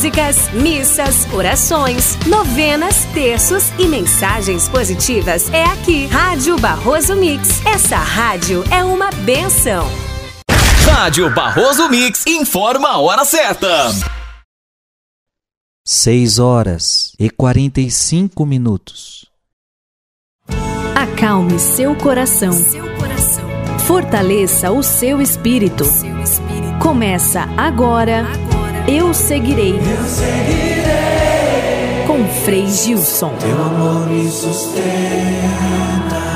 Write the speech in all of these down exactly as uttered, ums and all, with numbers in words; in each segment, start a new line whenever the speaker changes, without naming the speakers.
músicas, missas, orações, novenas, terços e mensagens positivas é aqui. Rádio Barroso Mix. Essa rádio é uma bênção.
Rádio Barroso Mix informa a hora certa.
seis horas e quarenta e cinco minutos.
Acalme seu coração. Seu coração. Fortaleça o seu espírito. O seu espírito. Começa agora, agora. Eu seguirei. Eu seguirei. Com Frei Gilson.
Teu amor me sustenta.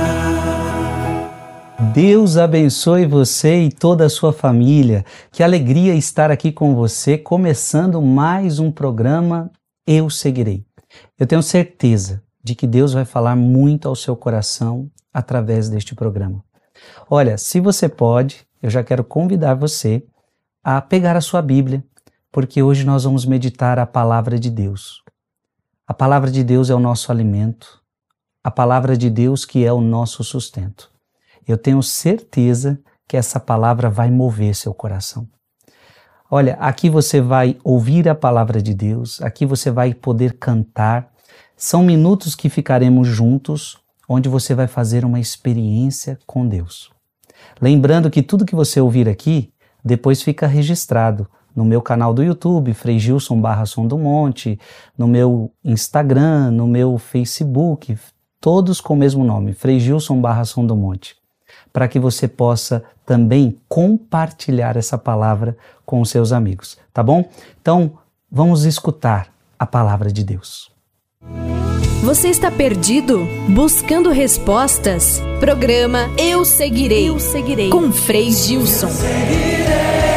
Deus abençoe você e toda a sua família. Que alegria estar aqui com você, começando mais um programa Eu Seguirei. Eu tenho certeza de que Deus vai falar muito ao seu coração através deste programa. Olha, se você pode, eu já quero convidar você a pegar a sua Bíblia, porque hoje nós vamos meditar a palavra de Deus. A palavra de Deus é o nosso alimento, a palavra de Deus que é o nosso sustento. Eu tenho certeza que essa palavra vai mover seu coração. Olha, aqui você vai ouvir a palavra de Deus, aqui você vai poder cantar. São minutos que ficaremos juntos, onde você vai fazer uma experiência com Deus. Lembrando que tudo que você ouvir aqui, depois fica registrado no meu canal do YouTube, Frei Gilson barra Som do Monte, no meu Instagram, no meu Facebook, todos com o mesmo nome, Frei Gilson barra Som do Monte, para que você possa também compartilhar essa palavra com os seus amigos, tá bom? Então, vamos escutar a palavra de Deus.
Você está perdido? Buscando respostas? Programa Eu Seguirei, Eu Seguirei. Com Frei Gilson.
Eu seguirei.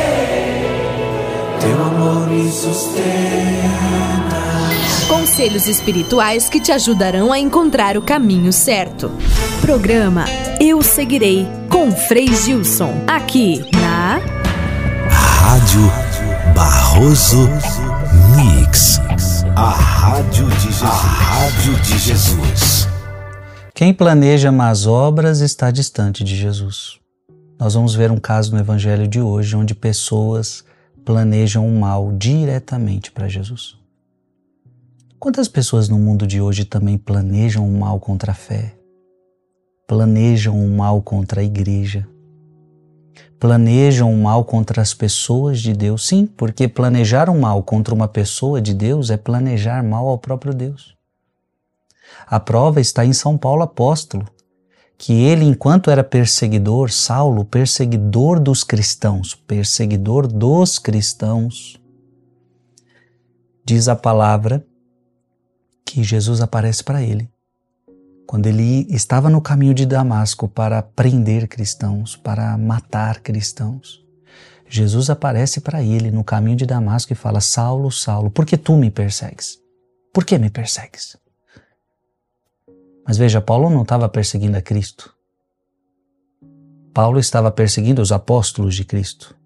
Teu amor me sustenta.
Conselhos espirituais que te ajudarão a encontrar o caminho certo. Programa Eu Seguirei, com Frei Gilson. Aqui na
Rádio Barroso Mix. A Rádio de Jesus. A Rádio de Jesus.
Quem planeja más obras está distante de Jesus. Nós vamos ver um caso no Evangelho de hoje onde pessoas planejam o mal diretamente para Jesus. Quantas pessoas no mundo de hoje também planejam o mal contra a fé? Planejam o mal contra a igreja? Planejam o mal contra as pessoas de Deus? Sim, porque planejar o mal contra uma pessoa de Deus é planejar mal ao próprio Deus. A prova está em São Paulo apóstolo, que ele, enquanto era perseguidor, Saulo, perseguidor dos cristãos, perseguidor dos cristãos, diz a palavra que Jesus aparece para ele. Quando ele estava no caminho de Damasco para prender cristãos, para matar cristãos, Jesus aparece para ele no caminho de Damasco e fala: Saulo, Saulo, por que tu me persegues? Por que me persegues? Mas veja, Paulo não estava perseguindo a Cristo. Paulo estava perseguindo os apóstolos de Cristo.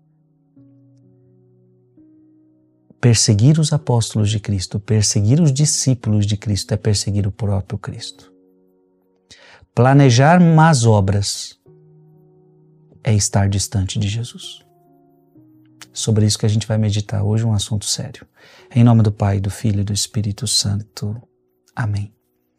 Perseguir os apóstolos de Cristo, perseguir os discípulos de Cristo é perseguir o próprio Cristo. Planejar más obras é estar distante de Jesus. Sobre isso que a gente vai meditar hoje, um assunto sério. Em nome do Pai, do Filho e do Espírito Santo. Amém.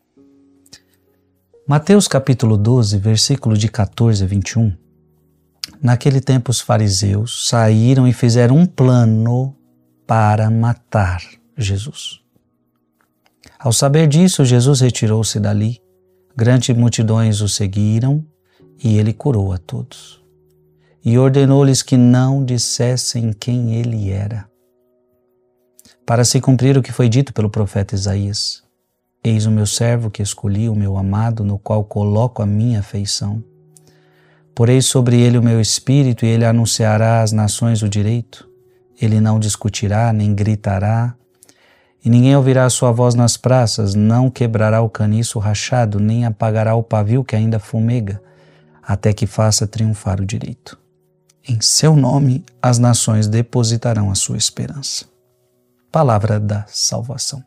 Mateus capítulo doze, versículo de catorze a vinte e um. Naquele tempo os fariseus saíram e fizeram um plano para matar Jesus. Ao saber disso, Jesus retirou-se dali. Grandes multidões o seguiram e ele curou a todos. E ordenou-lhes que não dissessem quem ele era, para se cumprir o que foi dito pelo profeta Isaías. Eis o meu servo que escolhi, o meu amado, no qual coloco a minha afeição. Porei sobre ele o meu espírito e ele anunciará às nações o direito. Ele não discutirá, nem gritará, e ninguém ouvirá a sua voz nas praças, não quebrará o caniço rachado, nem apagará o pavio que ainda fumega, até que faça triunfar o direito. Em seu nome as nações depositarão a sua esperança. Palavra da salvação.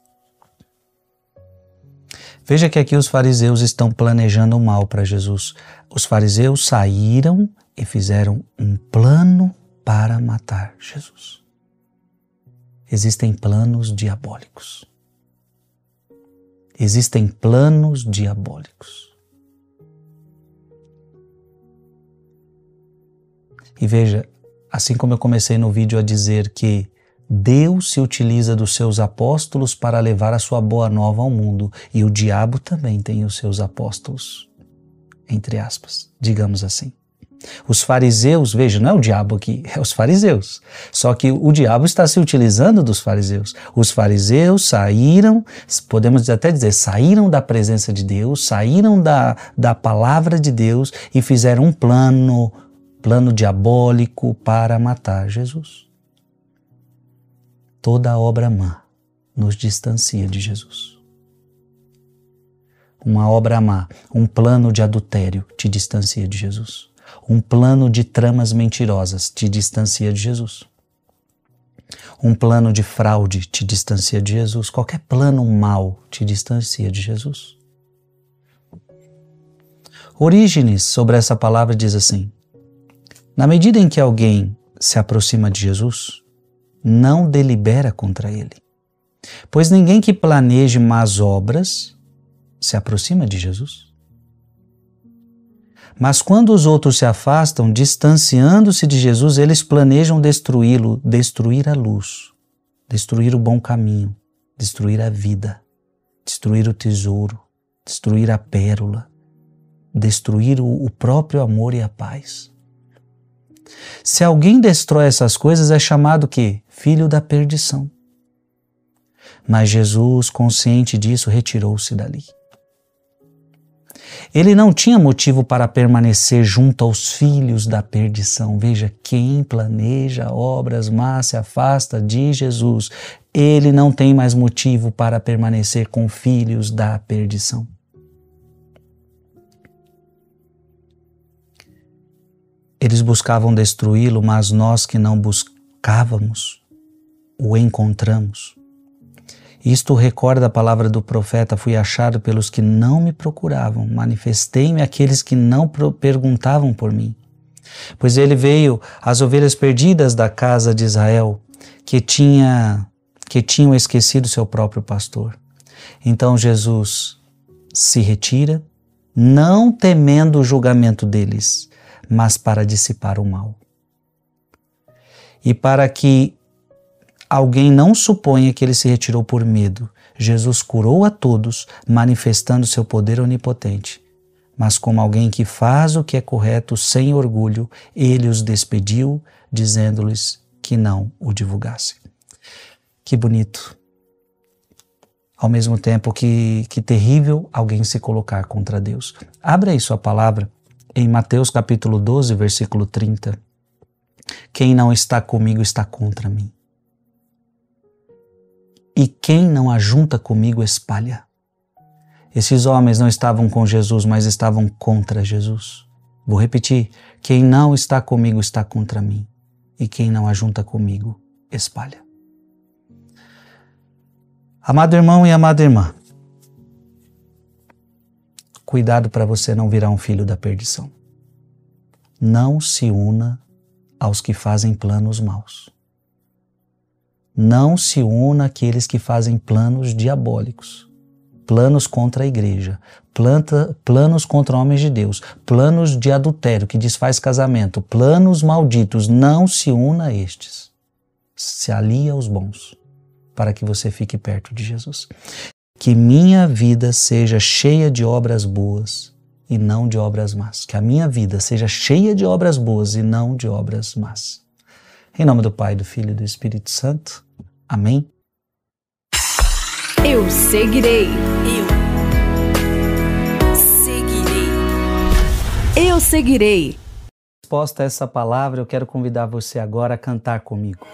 Veja que aqui os fariseus estão planejando o mal para Jesus. Os fariseus saíram e fizeram um plano para matar Jesus. Existem planos diabólicos. Existem planos diabólicos. E veja, assim como eu comecei no vídeo a dizer que Deus se utiliza dos seus apóstolos para levar a sua boa nova ao mundo, e o diabo também tem os seus apóstolos, entre aspas, digamos assim. Os fariseus, veja, não é o diabo aqui, é os fariseus. Só que o diabo está se utilizando dos fariseus. Os fariseus saíram, podemos até dizer, saíram da presença de Deus, saíram da, da palavra de Deus e fizeram um plano, plano diabólico para matar Jesus. Toda obra má nos distancia de Jesus. Uma obra má, um plano de adultério te distancia de Jesus. Um plano de tramas mentirosas te distancia de Jesus. Um plano de fraude te distancia de Jesus. Qualquer plano mau te distancia de Jesus. Orígenes, sobre essa palavra, diz assim: na medida em que alguém se aproxima de Jesus, não delibera contra ele. Pois ninguém que planeje más obras se aproxima de Jesus. Mas quando os outros se afastam, distanciando-se de Jesus, eles planejam destruí-lo, destruir a luz, destruir o bom caminho, destruir a vida, destruir o tesouro, destruir a pérola, destruir o, o próprio amor e a paz. Se alguém destrói essas coisas, é chamado que filho da perdição. Mas Jesus, consciente disso, retirou-se dali. Ele não tinha motivo para permanecer junto aos filhos da perdição. Veja, quem planeja obras más se afasta de Jesus. Ele não tem mais motivo para permanecer com filhos da perdição. Eles buscavam destruí-lo, mas nós que não buscávamos, o encontramos. Isto recorda a palavra do profeta: fui achado pelos que não me procuravam, manifestei-me àqueles que não perguntavam por mim. Pois ele veio às ovelhas perdidas da casa de Israel, que, tinha, que tinham esquecido seu próprio pastor. Então Jesus se retira, não temendo o julgamento deles, mas para dissipar o mal. E para que alguém não suponha que ele se retirou por medo, Jesus curou a todos, manifestando seu poder onipotente. Mas como alguém que faz o que é correto sem orgulho, ele os despediu, dizendo-lhes que não o divulgassem. Que bonito. Ao mesmo tempo que, que terrível alguém se colocar contra Deus. Abra aí sua palavra em Mateus capítulo doze, versículo trinta. Quem não está comigo está contra mim. E quem não ajunta comigo espalha. Esses homens não estavam com Jesus, mas estavam contra Jesus. Vou repetir: quem não está comigo está contra mim. E quem não ajunta comigo espalha. Amado irmão e amada irmã, cuidado para você não virar um filho da perdição. Não se una aos que fazem planos maus. Não se una àqueles que fazem planos diabólicos, planos contra a igreja, planta, planos contra homens de Deus, planos de adultério que desfaz casamento, planos malditos. Não se una a estes. Se alie aos bons, para que você fique perto de Jesus. Que minha vida seja cheia de obras boas e não de obras más. Que a minha vida seja cheia de obras boas e não de obras más. Em nome do Pai, do Filho e do Espírito Santo. Amém.
Eu seguirei.
Eu seguirei.
Eu seguirei.
Resposta a essa palavra, eu quero convidar você agora a cantar comigo.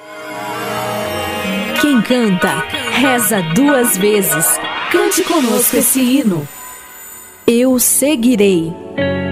Quem canta, reza duas vezes. Cante conosco esse hino. Eu seguirei.